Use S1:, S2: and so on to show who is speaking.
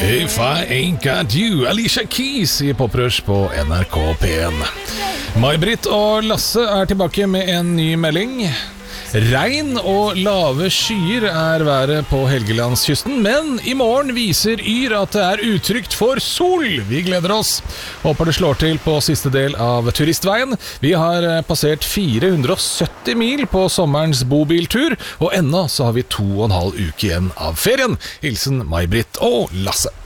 S1: If I Ain't Got You, Alicia Keys I Poprush på NRK P1. May-Britt og Lasse tilbake med en ny melding. Regn og lave skyer været på Helgelandskysten, men I morgen viser Yr at det utrygt for sol. Vi gleder oss. Håper det slår til på siste del av turistveien. Vi har passert 470 mil på sommerens bobiltur, og enda så har vi 2,5 uker igjen av ferien. Hilsen May-Britt og Lasse.